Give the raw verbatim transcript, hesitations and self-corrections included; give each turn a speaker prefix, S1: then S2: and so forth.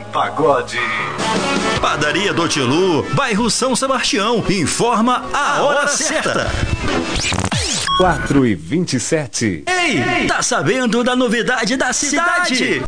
S1: Pagode.
S2: Padaria do Tilu, bairro São Sebastião, informa a hora certa.
S3: quatro e vinte e sete.
S2: Ei, tá sabendo da novidade da cidade?